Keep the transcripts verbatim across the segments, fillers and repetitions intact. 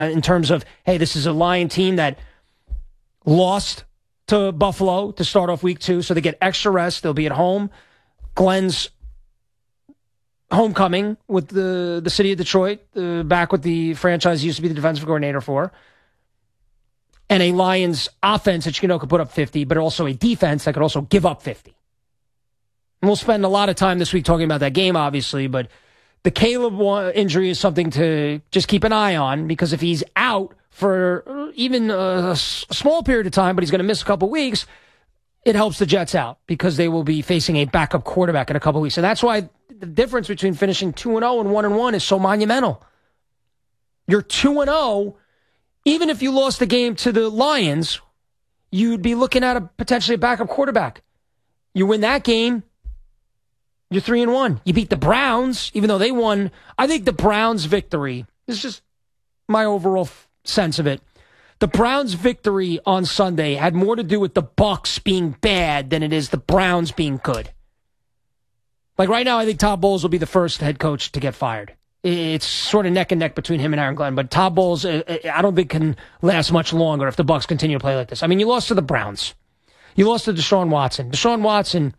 in terms of, hey, this is a Lion team that lost to Buffalo to start off week two, so they get extra rest. They'll be at home. Glenn's homecoming with the, the city of Detroit, uh, back with the franchise he used to be the defensive coordinator for. And a Lions offense that you know could put up fifty, but also a defense that could also give up fifty. And we'll spend a lot of time this week talking about that game, obviously, but the Caleb injury is something to just keep an eye on, because if he's out for even a small period of time, but he's going to miss a couple weeks, it helps the Jets out because they will be facing a backup quarterback in a couple weeks. And that's why the difference between finishing two and oh and one and one is so monumental. You're two and oh, even if you lost the game to the Lions, you'd be looking at a potentially a backup quarterback. You win that game, you're three and one. You beat the Browns, even though they won. I think the Browns' victory, this is just my overall f- sense of it. The Browns' victory on Sunday had more to do with the Bucs being bad than it is the Browns being good. Like right now, I think Todd Bowles will be the first head coach to get fired. It's sort of neck and neck between him and Aaron Glenn, but Todd Bowles, I don't think can last much longer if the Bucs continue to play like this. I mean, you lost to the Browns. You lost to Deshaun Watson. Deshaun Watson,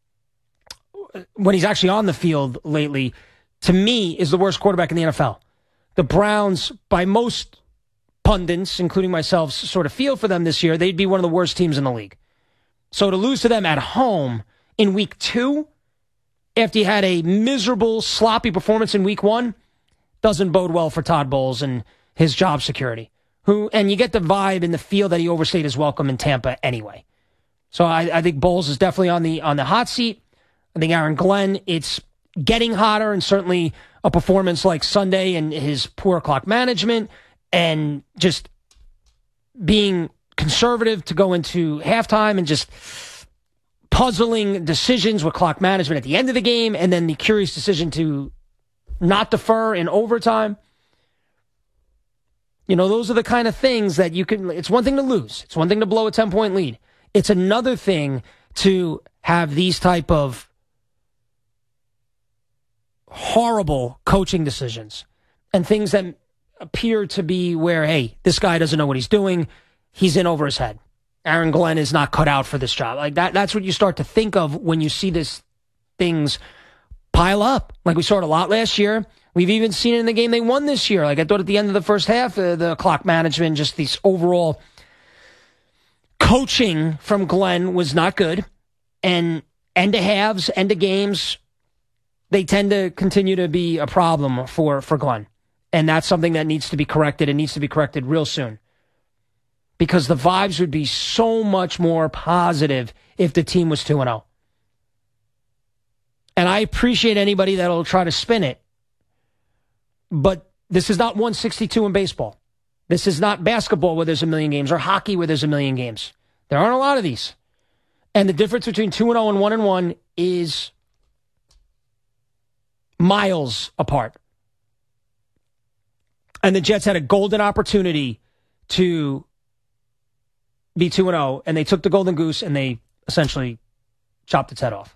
when he's actually on the field lately, to me, is the worst quarterback in the N F L. The Browns, by most pundits, including myself, sort of feel for them this year, they'd be one of the worst teams in the league. So to lose to them at home in week two, after you had a miserable, sloppy performance in week one, doesn't bode well for Todd Bowles and his job security. Who, and you get the vibe and the feel that he overstayed his welcome in Tampa anyway. So I, I think Bowles is definitely on the on the hot seat. I think Aaron Glenn, it's getting hotter, and certainly a performance like Sunday and his poor clock management and just being conservative to go into halftime and just puzzling decisions with clock management at the end of the game, and then the curious decision to not defer in overtime. You know, those are the kind of things that you can, it's one thing to lose. It's one thing to blow a ten-point lead. It's another thing to have these type of horrible coaching decisions and things that appear to be where, hey, this guy doesn't know what he's doing. He's in over his head. Aaron Glenn is not cut out for this job. Like that, that's what you start to think of when you see this things pile up. Like we saw it a lot last year. We've even seen it in the game they won this year. Like I thought at the end of the first half, uh, the clock management, just this overall coaching from Glenn was not good. And end of halves, end of games, they tend to continue to be a problem for, for Glenn. And that's something that needs to be corrected. It needs to be corrected real soon. Because the vibes would be so much more positive if the team was two and oh. And I appreciate anybody that'll try to spin it. But this is not one sixty-two in baseball. This is not basketball where there's a million games or hockey where there's a million games. There aren't a lot of these. And the difference between two and oh and one and one is miles apart. And the Jets had a golden opportunity to be two and oh, and they took the golden goose and they essentially chopped its head off.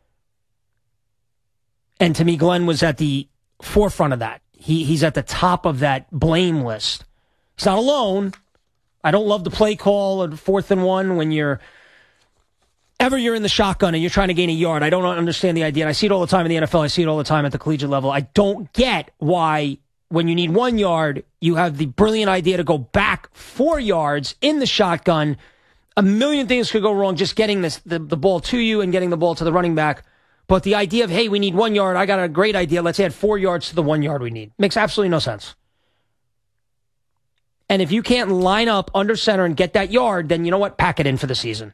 And to me, Glenn was at the forefront of that. He he's at the top of that blame list. He's not alone. I don't love the play call at fourth and one when you're ever you're in the shotgun and you're trying to gain a yard. I don't understand the idea. And I see it all the time in the N F L. I see it all the time at the collegiate level. I don't get why when you need one yard, you have the brilliant idea to go back four yards in the shotgun. A million things could go wrong just getting this, the, the ball to you and getting the ball to the running back. But the idea of, hey, we need one yard, I got a great idea, let's add four yards to the one yard we need, makes absolutely no sense. And if you can't line up under center and get that yard, then you know what? Pack it in for the season.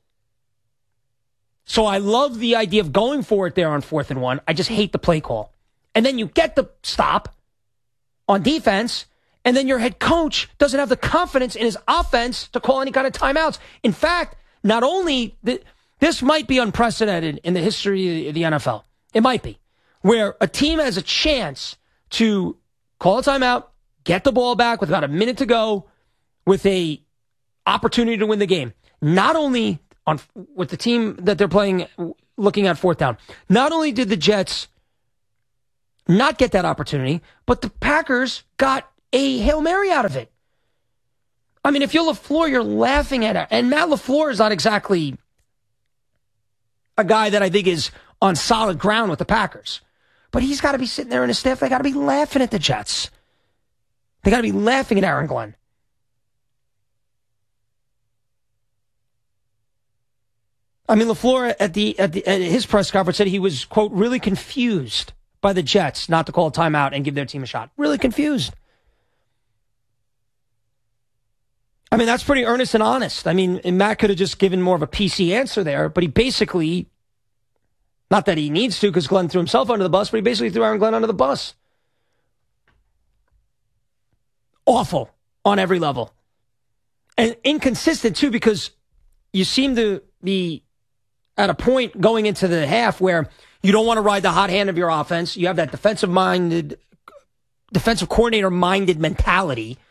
So I love the idea of going for it there on fourth and one. I just hate the play call. And then you get the stop on defense, and then your head coach doesn't have the confidence in his offense to call any kind of timeouts. In fact, not only the, this might be unprecedented in the history of the N F L. It might be. Where a team has a chance to call a timeout, get the ball back with about a minute to go with a opportunity to win the game. Not only on with the team that they're playing looking at fourth down. Not only did the Jets not get that opportunity, but the Packers got a Hail Mary out of it. I mean, if you're LaFleur, you're laughing at it. And Matt LaFleur is not exactly a guy that I think is on solid ground with the Packers. But he's got to be sitting there in his staff. They got to be laughing at the Jets. They got to be laughing at Aaron Glenn. I mean, LaFleur at the at the at his press conference said he was, quote, really confused by the Jets not to call a timeout and give their team a shot. Really confused. I mean, that's pretty earnest and honest. I mean, Matt could have just given more of a P C answer there, but he basically, not that he needs to because Glenn threw himself under the bus, but he basically threw Aaron Glenn under the bus. Awful on every level. And inconsistent, too, because you seem to be at a point going into the half where you don't want to ride the hot hand of your offense. You have that defensive-minded, defensive coordinator-minded mentality.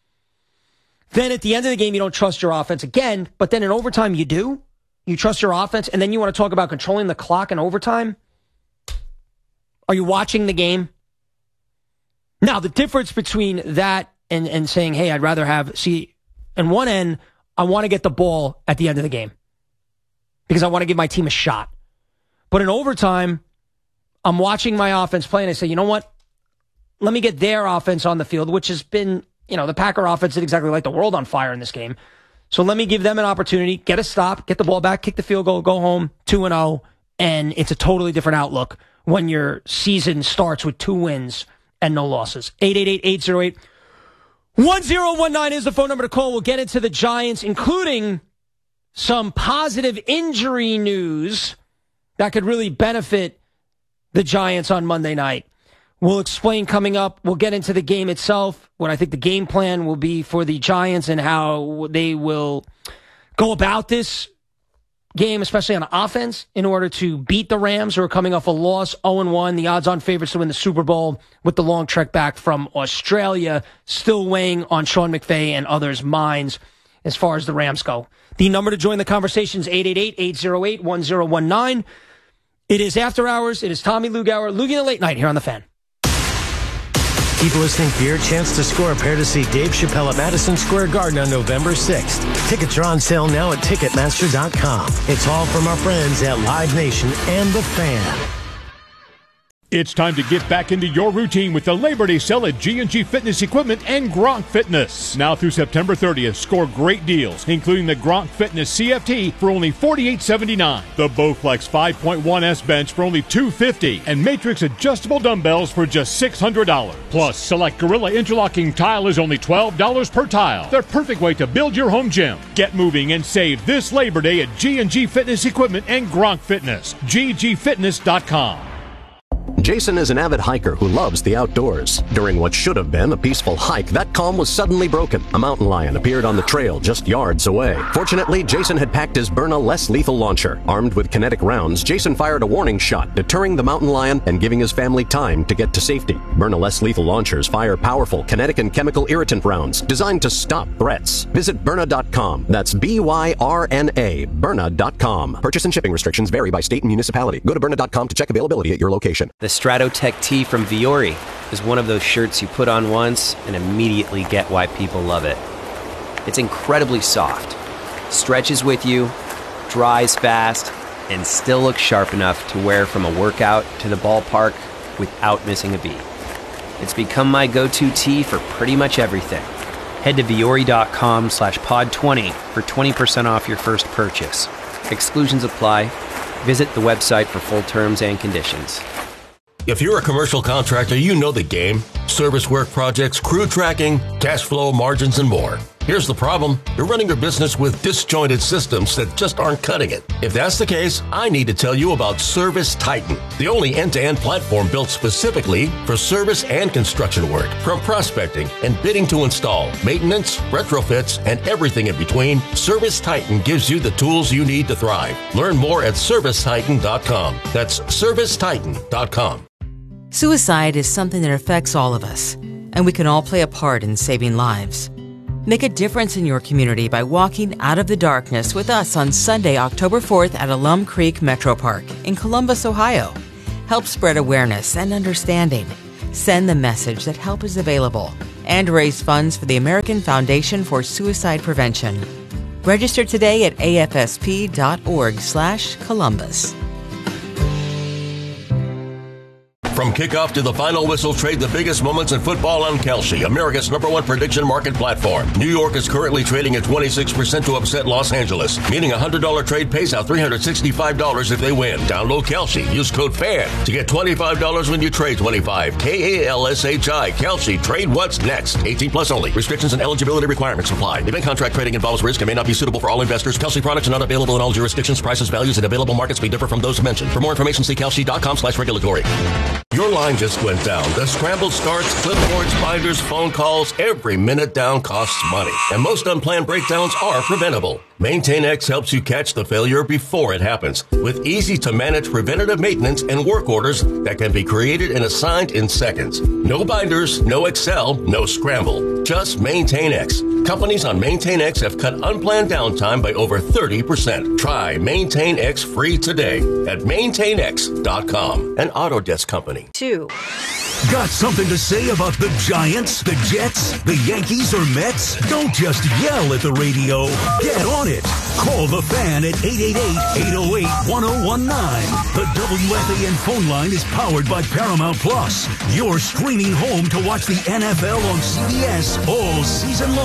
Then at the end of the game, you don't trust your offense again, but then in overtime, you do. You trust your offense, and then you want to talk about controlling the clock in overtime? Are you watching the game? Now, the difference between that and, and saying, hey, I'd rather have, see, on one end, I want to get the ball at the end of the game because I want to give my team a shot. But in overtime, I'm watching my offense play, and I say, you know what? Let me get their offense on the field, which has been, you know, the Packer offense did exactly like the world on fire in this game. So let me give them an opportunity, get a stop, get the ball back, kick the field goal, go home, two and oh, and it's a totally different outlook when your season starts with two wins and no losses. eight eight eight, eight oh eight, one oh one nine is the phone number to call. We'll get into the Giants, including some positive injury news that could really benefit the Giants on Monday night. We'll explain coming up. We'll get into the game itself, what I think the game plan will be for the Giants and how they will go about this game, especially on offense, in order to beat the Rams, who are coming off a loss, oh and one, the odds-on favorites to win the Super Bowl, with the long trek back from Australia still weighing on Sean McVay and others' minds as far as the Rams go. The number to join the conversation is eight eight eight, eight oh eight, one oh one nine. It is After Hours. It is Tommy Lugauer, Loogie in the Late Night here on The Fan. Keep listening for your chance to score a pair to see Dave Chappelle at Madison Square Garden on November sixth. Tickets are on sale now at Ticketmaster dot com. It's all from our friends at Live Nation and The Fan. It's time to get back into your routine with the Labor Day sale at G and G Fitness Equipment and Gronk Fitness. Now through September thirtieth, score great deals, including the Gronk Fitness C F T for only forty-eight seventy-nine, the Bowflex five point one S bench for only two fifty, and Matrix adjustable dumbbells for just six hundred dollars. Plus, select Gorilla interlocking tile is only twelve dollars per tile. The perfect way to build your home gym. Get moving and save this Labor Day at G and G Fitness Equipment and Gronk Fitness. G G fitness dot com. Jason is an avid hiker who loves the outdoors. During what should have been a peaceful hike, that calm was suddenly broken. A mountain lion appeared on the trail just yards away. Fortunately, Jason had packed his Byrna less lethal launcher. Armed with kinetic rounds, Jason fired a warning shot, deterring the mountain lion and giving his family time to get to safety. Byrna less lethal launchers fire powerful kinetic and chemical irritant rounds designed to stop threats. Visit Byrna dot com. That's B Y R N A, Byrna dot com. Purchase and shipping restrictions vary by state and municipality. Go to Byrna dot com to check availability at your location. The Stratotech tee from Viore is one of those shirts you put on once and immediately get why people love it. It's incredibly soft, stretches with you, dries fast, and still looks sharp enough to wear from a workout to the ballpark without missing a beat. It's become my go-to tee for pretty much everything. Head to Viore dot com slash pod twenty for twenty percent off your first purchase. Exclusions apply. Visit the website for full terms and conditions. If you're a commercial contractor, you know the game. Service work projects, crew tracking, cash flow, margins, and more. Here's the problem. You're running your business with disjointed systems that just aren't cutting it. If that's the case, I need to tell you about Service Titan, the only end-to-end platform built specifically for service and construction work. From prospecting and bidding to install, maintenance, retrofits, and everything in between, Service Titan gives you the tools you need to thrive. Learn more at Service Titan dot com. That's Service Titan dot com. Suicide is something that affects all of us, and we can all play a part in saving lives. Make a difference in your community by walking out of the darkness with us on Sunday, October fourth at Alum Creek Metro Park in Columbus, Ohio. Help spread awareness and understanding. Send the message that help is available and raise funds for the American Foundation for Suicide Prevention. Register today at A F S P dot org slash Columbus. From kickoff to the final whistle, trade the biggest moments in football on Kalshi, America's number one prediction market platform. New York is currently trading at twenty-six percent to upset Los Angeles, meaning a one hundred dollars trade pays out three hundred sixty-five dollars if they win. Download Kalshi. Use code FAN to get twenty-five dollars when you trade twenty-five. K A L S H I. Kalshi. Trade what's next. eighteen plus only. Restrictions and eligibility requirements apply. Event contract trading involves risk and may not be suitable for all investors. Kalshi products are not available in all jurisdictions. Prices, values, and available markets may differ from those mentioned. For more information, see Kalshi.com slash regulatory. Your line just went down. The scramble starts, clipboards, binders, phone calls. Every minute down costs money. And most unplanned breakdowns are preventable. MaintainX helps you catch the failure before it happens with easy-to-manage preventative maintenance and work orders that can be created and assigned in seconds. No binders, no Excel, no scramble. Just MaintainX. Companies on MaintainX have cut unplanned downtime by over thirty percent. Try MaintainX free today at maintain x dot com, an Autodesk company. Two. Got something to say about the Giants, the Jets, the Yankees, or Mets? Don't just yell at the radio. Get on it. Call the Fan at eight eight eight, eight oh eight, one oh one nine. The W F A N phone line is powered by Paramount Plus. Your streaming home to watch the N F L on C B S all season long.